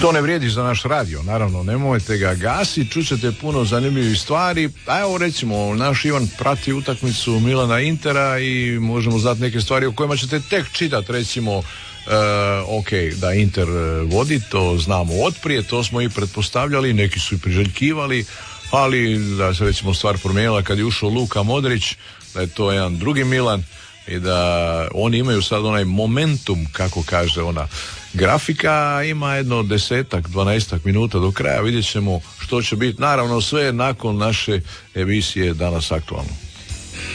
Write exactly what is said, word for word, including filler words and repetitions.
što ne vrijedi za naš radio. Naravno, nemojte ga gasiti, čućete puno zanimljivih stvari. A evo recimo, naš Ivan prati utakmicu Milana Intera i možemo znati neke stvari o kojima ćete tek čitati, recimo uh, ok, da Inter vodi, to znamo otprije, to smo i pretpostavljali, neki su i priželjkivali, ali da se recimo stvar promijenila kad je ušao Luka Modrić, da je to jedan drugi Milan i da oni imaju sad onaj momentum, kako kaže ona grafika, ima jedno desetak, dvanaestak minuta do kraja, vidjet ćemo što će biti, naravno sve nakon naše emisije Danas aktualno.